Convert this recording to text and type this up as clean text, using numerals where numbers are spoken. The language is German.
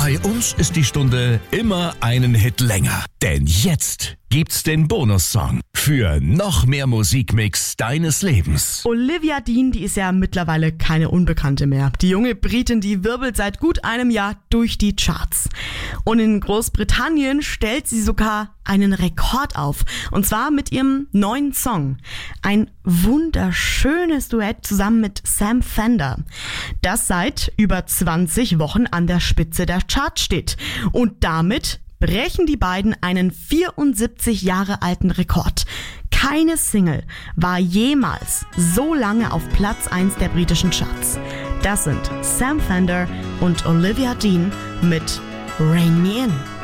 Bei uns ist die Stunde immer einen Hit länger. Denn jetzt gibt's den Bonussong für noch mehr Musikmix deines Lebens. Olivia Dean, die ist ja mittlerweile keine Unbekannte mehr. Die junge Britin, die wirbelt seit gut einem Jahr durch die Charts. Und in Großbritannien stellt sie sogar einen Rekord auf. Und zwar mit ihrem neuen Song. Ein wunderschönes Duett zusammen mit Sam Fender, das seit über 20 Wochen an der Spitze der Charts steht. Und damit brechen die beiden einen 74 Jahre alten Rekord. Keine Single war jemals so lange auf Platz 1 der britischen Charts. Das sind Sam Fender und Olivia Dean mit Rain Me In.